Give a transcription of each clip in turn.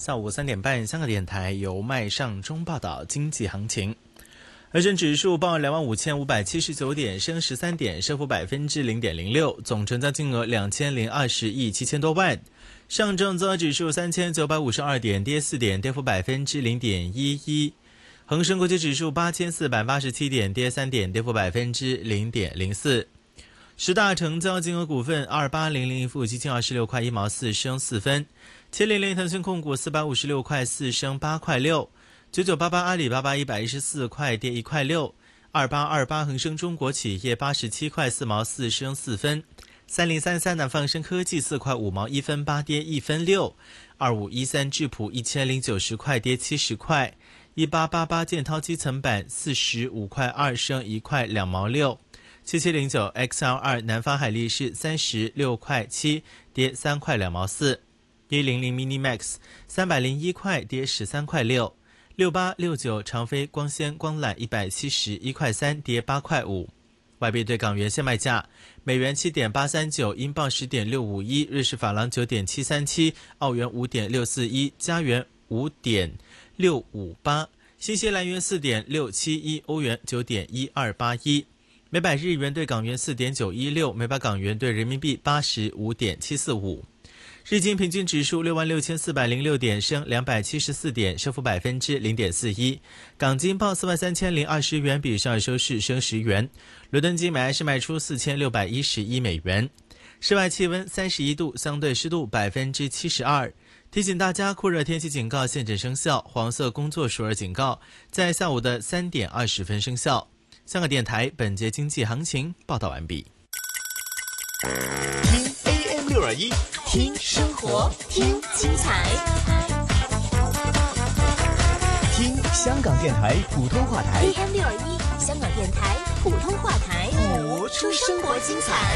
下午3点半，香港电台由麦尚中报道经济行情。恒生指数报25,579点，升13点，升幅0.06%，总成交金额2020亿7千多万。上证综合指数3952点，跌4点，跌幅0.11%。恒生国际指数8487点，跌3点，跌幅0.04%。十大成交金额股份，2800盈富基金26块1毛4升4分，700腾讯控股456块4升8块6，9988阿里巴巴114块跌1块6，2828恒生中国企业87块4毛4升4分，3033南方生科技4块5毛1分8跌1分6，2513智普1090块跌70块，1888建滔基层板45块2升1块2毛6，7709 XL2 南方海力士36块7跌3块2毛4，100 Minimax 301块跌13块6，6869长飞光纤光缆171块3跌8块5。外币对港元现卖价：美元7.839，英镑10.651，瑞士法郎9.737，澳元5.641，加元5.658，新西兰元4.671，欧元9.1281。每百日元对港元4.916，每百港元对人民币85.745。日经平均指数66,406点，升274点，升幅0.41%。港金报43,020元，比上日收市升10元。伦敦金买入是卖出4611美元。室外气温31度，相对湿度72%。提醒大家，酷热天气警告现正生效，黄色工作暑热警告在下午的3点20分生效。香港电台本节经济行情报道完毕。 听 AM621，听生活，听精彩，听香港电台普通话台。 AM621，香港电台普通话台， 播出生活精彩。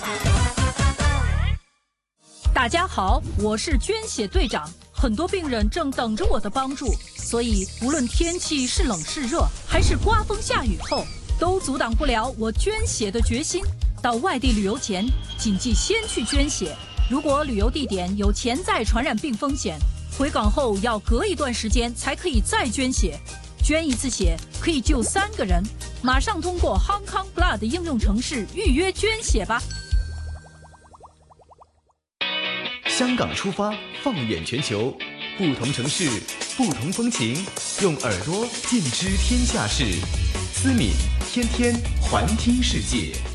大家好，我是捐血队长，很多病人正等着我的帮助，所以无论天气是冷是热，还是刮风下雨后，都阻挡不了我捐血的决心。到外地旅游前，谨记先去捐血。如果旅游地点有潜在传染病风险，回港后要隔一段时间才可以再捐血。捐一次血可以救3个人，马上通过 Hong Kong Blood 应用程式预约捐血吧。 香港出发，放眼全球，不同城市，不同风情，用耳朵尽知天下事。思敏天天环听世界。